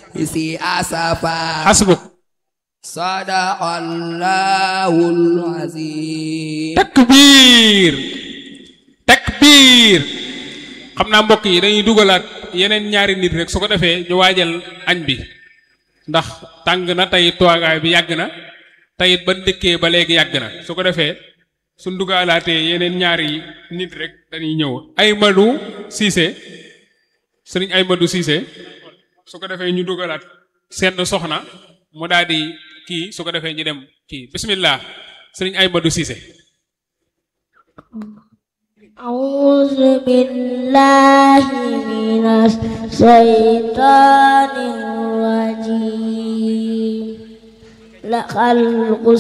si asafa hasbuk sadaqallahul azim. takbir takbir. xam naa mbokk yi dañuy dugalaat yeneen ñaari nit rek su ko defee ñu waajal añ bi ndax tàng na tey toogaay bi yàgg na teyit ba ndëkkee ba léegi yàgg na su ko defee suñ dugalaatee yeneen ñaari nit rek dañuy ñëw. Aymadou Cissé sëriñ Aymadou Cissé su ko defee ñu dugalaat seen soxna mu daal di kii su ko defee ñu dem kii bismillah sëriñ Aymadou Cissé. أعوذ بالله من الشيطان الرجيم لخلق